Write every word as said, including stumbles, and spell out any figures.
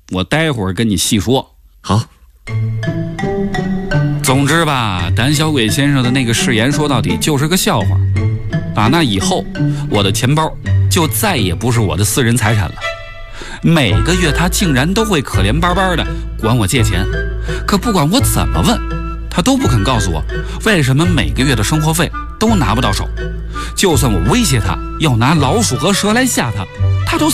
我待会儿跟你细说。 好。 总之吧，胆小鬼先生的那个誓言说到底就是个笑话。打那以后，我的钱包就再也不是我的私人财产了。每个月他竟然都会可怜巴巴的管我借钱，可不管我怎么问，他都不肯告诉我为什么每个月的生活费都拿不到手。就算我威胁他要拿老鼠和蛇来吓他，他都